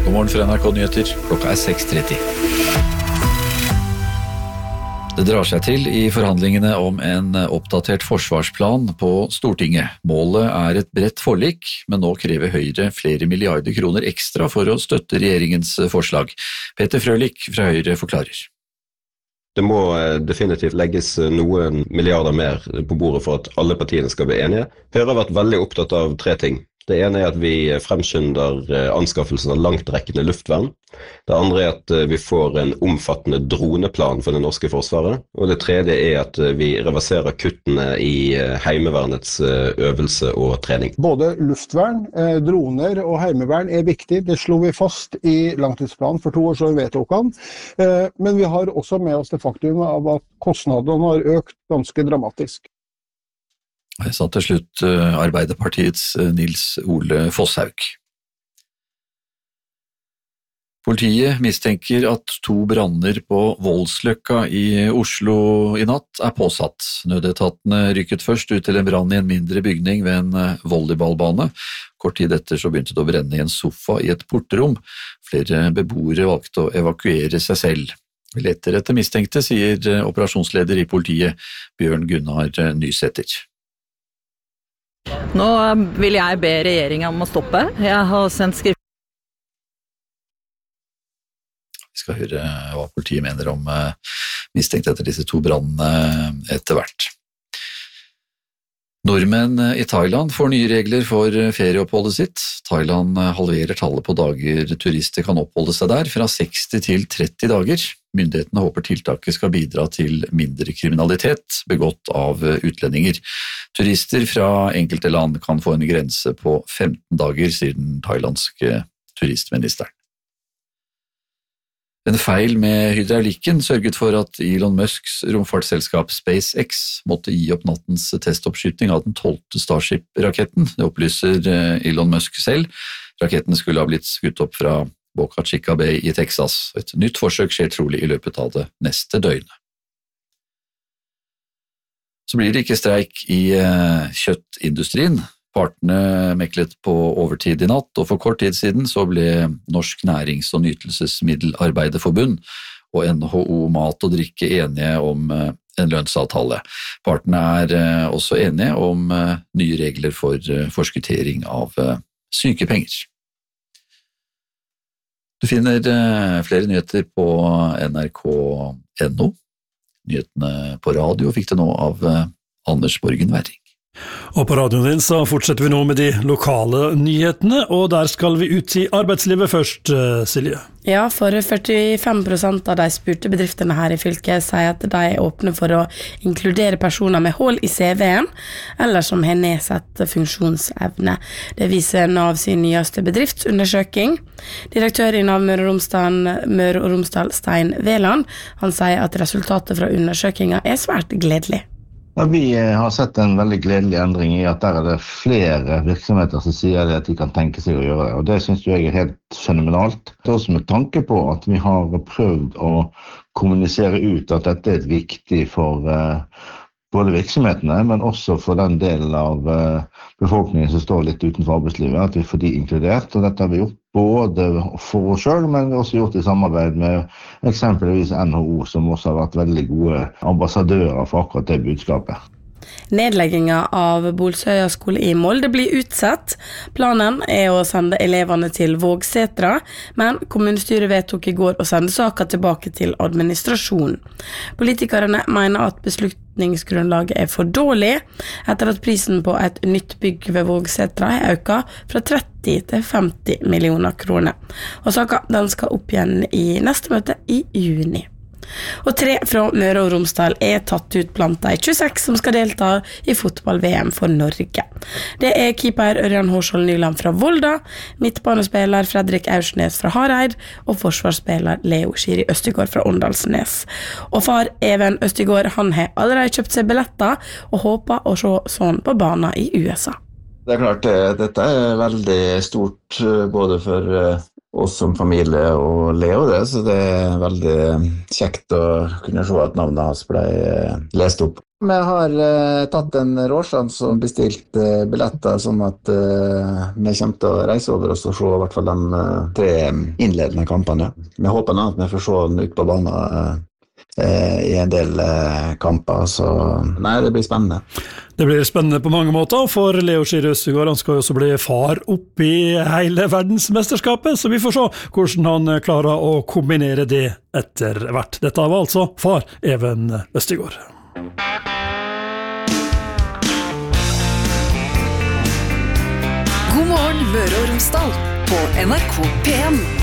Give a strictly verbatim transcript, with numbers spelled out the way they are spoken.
God morgen fra N R K Nyheter, klokka er seks tretti. Det drar seg til i forhandlingene om en oppdatert forsvarsplan på Stortinget. Målet er et bredt forlik, men nå krever Høyre flere milliarder kroner ekstra for å støtte regjeringens forslag. Peter Frølich fra Høyre forklarer. Det må definitivt legges noen milliarder mer på bordet for at alle partiene skal bli enige. Høyre har vært veldig opptatt av tre ting. Det ene er at vi fremskynder anskaffelsen av langtrekkende luftvern. Det andre er at vi får en omfattende droneplan for det norske forsvaret. Og det tredje er at vi reverserer kuttene i heimevernets øvelse og trening. Både luftvern, droner og heimevern er viktig. Det slo vi fast i langtidsplanen for to år siden vedtok han. Men vi har også med oss det faktum av at kostnadene har økt ganske dramatisk. Jeg sa til slutt Arbeiderpartiets Nils Ole Fosshaug. Politiet mistenker at to branner på Voldsløkka i Oslo i natt er påsatt. Nødetatene rykket først ut til en brann i en mindre bygning ved en volleyballbane. Kort tid etter så begynte det å brenne i en sofa i et portrom. Flere beboere valgte å evakuere seg selv. Vi leter etter mistenkte, sier operasjonsleder i politiet, Bjørn Gunnar Nysæter. Nå vil jeg be regjeringen om å stoppe. Jeg har sendt skrift. Vi skal høre hva politiet mener om mistenkt etter disse to brannene etter hvert. Nordmenn i Thailand får nye regler for ferieoppholdet sitt. Thailand halverer tallet på dager turister kan oppholde seg der, fra seksti til tretti dager. Myndighetene håper tiltaket skal bidra til mindre kriminalitet begått av utlendinger. Turister fra enkelte land kan få en grense på femten dager, sier den thailandske turistministeren. En feil med hydraulikken sørget for at Elon Musks romfartsselskap SpaceX måtte gi opp nattens testoppskyting av den tolvte Starship-raketten. Det opplyser Elon Musk selv. Raketten skulle ha blitt skutt opp fra Boca Chica Bay i Texas. Et nytt forsøk skjer trolig i løpet av det neste døgnet. Så blir det ikke streik i kjøttindustrien. Partene meklet på overtid i natt, og for kort tid siden så ble Norsk Nærings- og Nytelsesmiddelarbeiderforbund og N H O Mat og Drikke enige om en lønnsavtale. Partene er også enige om nye regler for forskuttering av sykepenger. Du finner flere nyheter på N R K punktum N O. Nyhetene på radio fikk det nå av Anders Borgen Werring. Og på radioen din så fortsetter vi nå med de lokale nyhetene, og der skal vi ut i arbeidslivet først, Silje. Ja, for førtifem prosent av de spurte bedriftene her i fylket sier at de er åpne for å inkludere personer med hull i C V-en, eller som har nedsatt funksjonsevne. Det viser Nav sin nyeste bedriftsundersøking. Direktør i Nav Møre og Romsdal, Møre og Romsdal Stein Veland, han sier at resultatet fra undersøkingen er svært gledelig. Ja, vi har sett en veldig gledelig endring i at der er det flere virksomheter som sier at de kan tenke seg å gjøre det, og det synes jeg er helt fenomenalt. Det er også med tanke på at vi har prøvd å kommunisere ut at dette er viktig for uh, både virksomhetene, men også for den delen av uh, befolkningen som står litt utenfor arbeidslivet, at vi får de inkludert, og dette har vi gjort både for oss selv, men også gjort i samarbeid med eksempelvis N H O, som også har vært veldig gode ambassadører for akkurat det budskapet. Nedleggingen av Bolsøya skole i Molde blir utsatt. Planen er å sende elevene til Vågsetra, men kommunestyret vedtok i går å sende saken tilbake til administrasjon. Politikerne mener at beslutningsgrunnlaget er for dårlig, etter at prisen på et nytt bygg ved Vågsetra er økt fra tretti til femti millioner kroner. Og saken den skal opp igjen i neste møte i juni. Og tre fra Møre og Romsdal er tatt ut blant de tjueseks som skal delta i fotball-V M for Norge. Det er keeper Ørjan Hårskjold Nyland fra Volda, midtbanespiller Fredrik Aursnes fra Hareid og forsvarsspiller Leo Skiri Østegård fra Åndalsnes. Og far Even Østegård, han har allerede kjøpt seg billetter og håper å se sånn på banen i U S A. Det er klart, dette er veldig stort både for oss som familie å le av det, så det er veldig kjekt å kunne se at navnet hans ble lest opp. Vi har uh, tatt en råsjans og bestilt uh, billetter sånn at uh, vi kommer til å reise over oss og se i hvert fall de uh, tre innledende kampene. Vi håper nå at vi får se den ut på banen uh, uh, i en del uh, kamper, så nei, det blir spennende. Det blir spennende på mange måter, for Leo Skiri Østigård han skal jo også bli far oppe i hele verdensmesterskapet, så vi får se hvordan han klarer å kombinere det etter hvert. Dette var altså far Even Østigård. God morgen Møre og Romsdal på N R K P en.